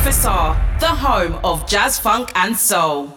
FSR, the home of jazz, funk, and soul.